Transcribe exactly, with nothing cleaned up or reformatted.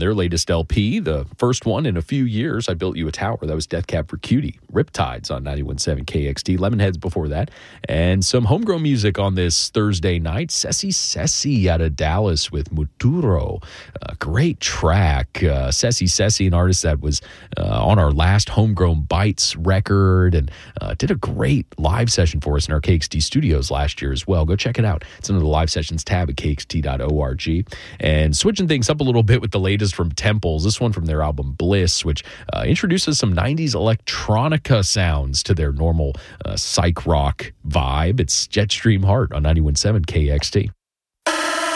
their latest L P, the first one in a few years, I Built You a Tower. That was Death Cab for Cutie. Riptides on ninety-one point seven K X T. Lemonheads before that. And some homegrown music on this Thursday night. Ceci Ceci out of Dallas with Muturo. Uh, great track. Uh, Ceci Ceci, an artist that was uh, on our last Homegrown Bites record and uh, did a great live session for us in our K X T studios last year as well. Go check it out. It's under the live sessions tab at K X T dot org. And switching things up a little bit with the latest from Temples, this one from their album Bliss, which uh, introduces some nineties electronica sounds to their normal uh, psych rock vibe. It's Jetstream Heart on ninety-one point seven K X T.